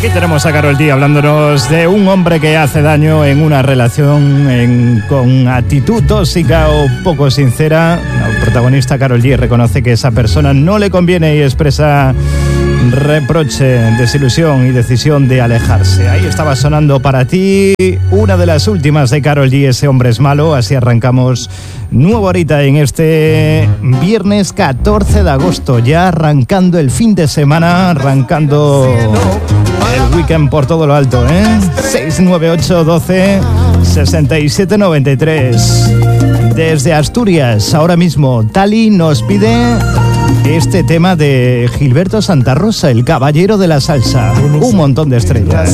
Aquí tenemos a Karol G hablándonos de un hombre que hace daño en una relación con actitud tóxica o poco sincera. La protagonista Karol G reconoce que esa persona no le conviene y expresa reproche, desilusión y decisión de alejarse. Ahí estaba sonando para ti una de las últimas de Karol G, Ese hombre es malo. Así arrancamos nuevo ahorita en este viernes 14 de agosto, ya arrancando el fin de semana, arrancando el weekend por todo lo alto, 698 12 67 93. Desde Asturias, ahora mismo Tali nos pide este tema de Gilberto Santa Rosa, el caballero de la salsa. Un montón de estrellas.